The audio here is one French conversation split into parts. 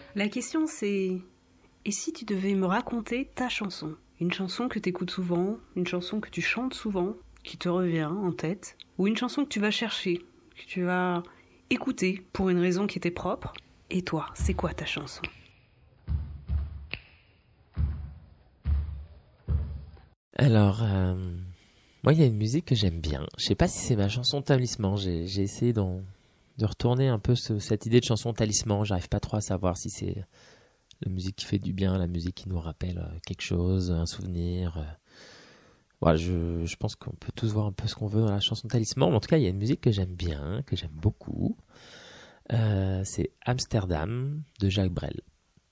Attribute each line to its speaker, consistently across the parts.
Speaker 1: La question c'est, et si tu devais me raconter ta chanson? Une chanson que tu écoutes souvent, une chanson que tu chantes souvent, qui te revient en tête, ou une chanson que tu vas chercher, que tu vas écouter pour une raison qui était propre. Et toi, c'est quoi ta chanson?
Speaker 2: Alors, moi, il y a une musique que j'aime bien. Je sais pas si c'est ma chanson talisman. J'ai essayé de retourner un peu cette idée de chanson talisman. J'arrive pas trop à savoir si c'est la musique qui fait du bien, la musique qui nous rappelle quelque chose, un souvenir. Voilà, je pense qu'on peut tous voir un peu ce qu'on veut dans la chanson talisman. Mais en tout cas, il y a une musique que j'aime bien, que j'aime beaucoup. C'est Amsterdam de Jacques Brel.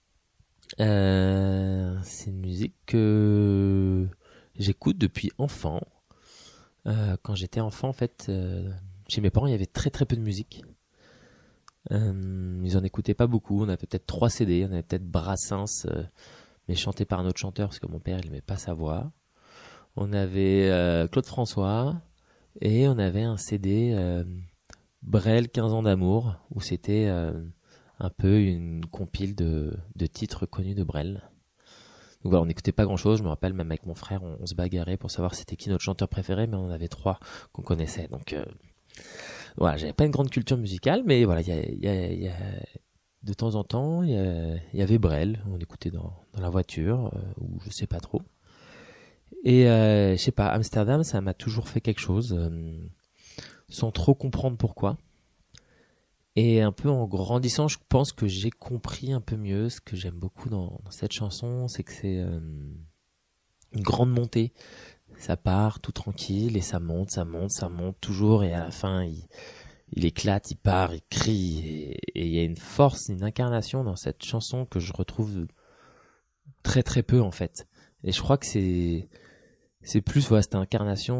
Speaker 2: C'est une musique que j'écoute depuis enfant. Quand j'étais enfant, en fait, chez mes parents, il y avait très très peu de musique. Ils en écoutaient pas beaucoup. On avait peut-être 3 CD. On avait peut-être Brassens, mais chanté par un autre chanteur parce que mon père il aimait pas sa voix. On avait Claude François et on avait un CD Brel 15 ans d'amour où c'était un peu une compile de titres connus de Brel. Donc voilà, on n'écoutait pas grand chose. Je me rappelle, même avec mon frère, on se bagarrait pour savoir c'était qui notre chanteur préféré, mais on en avait 3 qu'on connaissait. Donc voilà, j'avais pas une grande culture musicale, mais voilà, il y a de temps en temps, il y avait Brel. On écoutait dans la voiture, ou je sais pas trop. Et je sais pas, Amsterdam, ça m'a toujours fait quelque chose, sans trop comprendre pourquoi. Et un peu en grandissant, je pense que j'ai compris un peu mieux. Ce que j'aime beaucoup dans cette chanson, c'est que c'est une grande montée. Ça part tout tranquille et ça monte, ça monte, ça monte toujours. Et à la fin, il éclate, il part, il crie. Et il y a une force, une incarnation dans cette chanson que je retrouve très très peu en fait. Et je crois que c'est plus voilà, cette incarnation,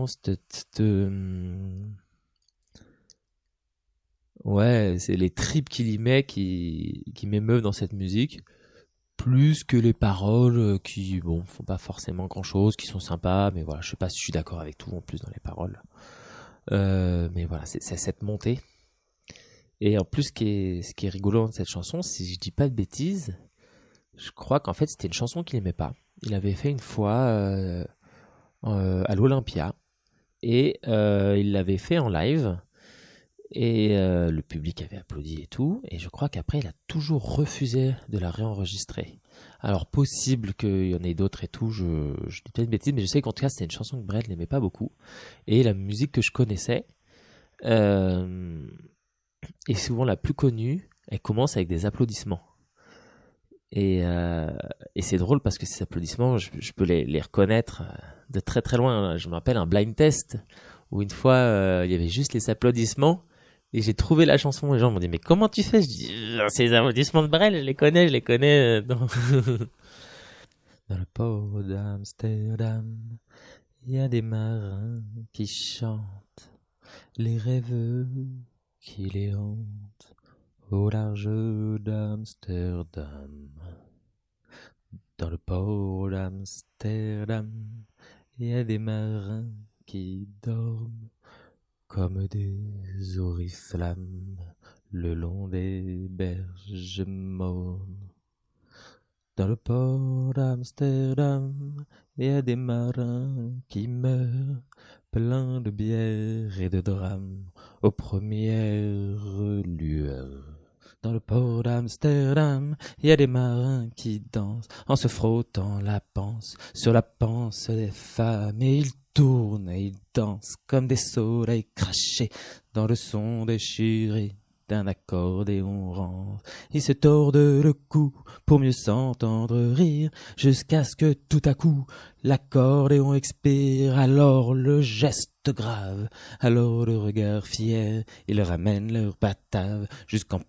Speaker 2: ouais, c'est les tripes qu'il y met qui m'émeuvent dans cette musique, plus que les paroles qui, bon, font pas forcément grand chose, qui sont sympas, mais voilà, je sais pas si je suis d'accord avec tout en plus dans les paroles. Mais voilà, c'est cette montée. Et en plus, ce qui est rigolo dans cette chanson, si je dis pas de bêtises, je crois qu'en fait c'était une chanson qu'il aimait pas. Il avait fait une fois à l'Olympia et il l'avait fait en live. Et le public avait applaudi et tout. Et je crois qu'après, il a toujours refusé de la réenregistrer. Alors, possible qu'il y en ait d'autres et tout. Je dis pas une bêtise, mais je sais qu'en tout cas, c'était une chanson que Brel n'aimait pas beaucoup. Et la musique que je connaissais, euh, est souvent la plus connue, elle commence avec des applaudissements. Et c'est drôle parce que ces applaudissements, je peux les reconnaître de très très loin. Je me rappelle un blind test où une fois, il y avait juste les applaudissements. Et j'ai trouvé la chanson, les gens m'ont dit mais comment tu fais? Je dis c'est les applaudissements de Brel, je les connais dans... Dans le port d'Amsterdam, il y a des marins qui chantent les rêveux qui les hantent au large d'Amsterdam. Dans le port d'Amsterdam, il y a des marins qui dorment comme des oriflammes le long des berges mornes. Dans le port d'Amsterdam, il y a des marins qui meurent, pleins de bière et de drames, aux premières lueurs. Dans le port d'Amsterdam, il y a des marins qui dansent en se frottant la panse sur la panse des femmes, et ils tournent et ils dansent comme des soleils crachés dans le son déchiré d'un accordéon rend. Ils se tordent le cou pour mieux s'entendre rire, jusqu'à ce que tout à coup l'accordéon expire. Alors le geste grave, alors le regard fier, ils ramènent leur batave jusqu'en